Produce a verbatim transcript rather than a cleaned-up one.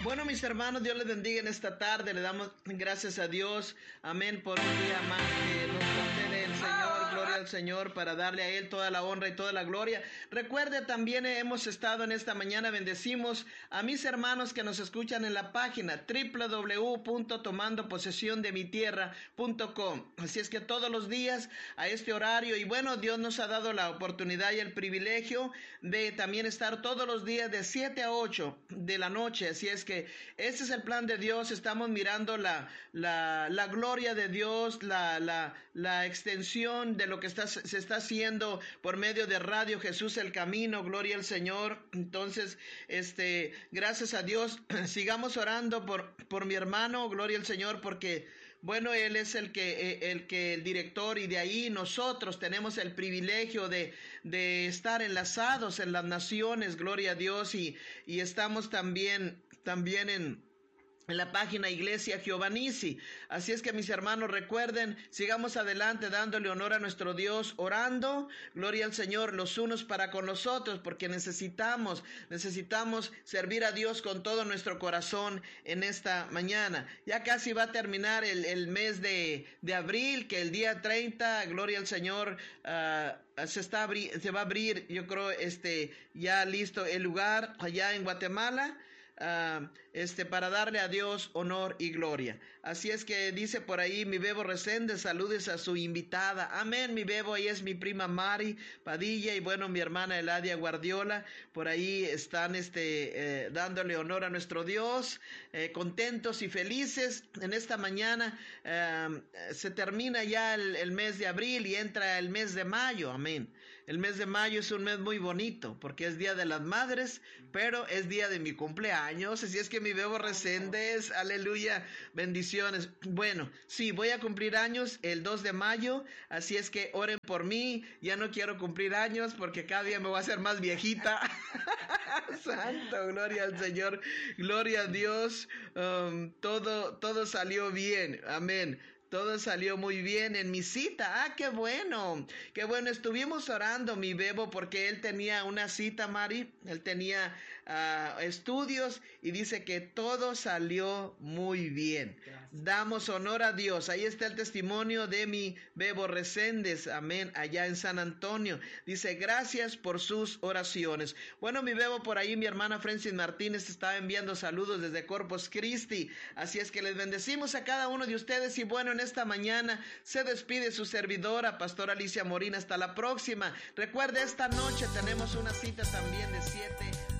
Bueno, mis hermanos, Dios les bendiga en esta tarde. Le damos gracias a Dios, amén, por un día más que nos concede el Señor. Gloria al Señor, para darle a Él toda la honra y toda la gloria. Recuerde, también hemos estado en esta mañana, bendecimos a mis hermanos que nos escuchan en la página doble u doble u doble u punto tomando posesión de mi tierra punto com. Así es que todos los días a este horario, y bueno, Dios nos ha dado la oportunidad y el privilegio de también estar todos los días de siete a ocho de la noche. Así es que este es el plan de Dios. Estamos mirando la, la, la gloria de Dios, la, la, la extensión de lo que está, se está haciendo por medio de Radio Jesús el Camino. Gloria al Señor. Entonces, este, gracias a Dios, sigamos orando por, por mi hermano. Gloria al Señor, porque bueno, él es el que, el que, el director, y de ahí nosotros tenemos el privilegio de, de estar enlazados en las naciones. Gloria a Dios, y, y estamos también, también en en la página Iglesia Jehová Nisi. Así es que, mis hermanos, recuerden, sigamos adelante dándole honor a nuestro Dios, orando, gloria al Señor, los unos para con los otros, porque necesitamos, necesitamos servir a Dios con todo nuestro corazón en esta mañana. Ya casi va a terminar el, el mes de, de abril, que el día treinta, gloria al Señor, uh, se está abri- se va a abrir, yo creo, este, ya listo el lugar allá en Guatemala. Uh, este para darle a Dios honor y gloria. Así es que dice por ahí mi Bebo Resende, saludes a su invitada. Amén, mi Bebo. Ahí es mi prima Mari Padilla, y bueno, mi hermana Eladia Guardiola. Por ahí están este eh, dándole honor a nuestro Dios, eh, contentos y felices en esta mañana. Uh, se termina ya el, el mes de abril y entra el mes de mayo. Amén. El mes de mayo es un mes muy bonito porque es Día de las Madres, pero es día de mi cumpleaños. Así es que mi Bebo Reséndez, aleluya, bendiciones. Bueno, sí, voy a cumplir años el dos de mayo, así es que oren por mí. Ya no quiero cumplir años porque cada día me voy a hacer más viejita. Santo, gloria al Señor, gloria a Dios. Um, todo, todo salió bien, amén. Todo salió muy bien en mi cita. Ah, qué bueno, qué bueno. Estuvimos orando, mi Bebo, porque él tenía una cita, Mari. Él tenía uh, estudios, y dice que todo salió muy bien. Gracias. Damos honor a Dios. Ahí está el testimonio de mi Bebo Reséndez, amén, allá en San Antonio. Dice, gracias por sus oraciones. Bueno, mi Bebo, por ahí mi hermana Francis Martínez estaba enviando saludos desde Corpus Christi. Así es que les bendecimos a cada uno de ustedes, y bueno, en esta mañana se despide su servidora, Pastora Alicia Morín. Hasta la próxima. Recuerde, esta noche tenemos una cita también de siete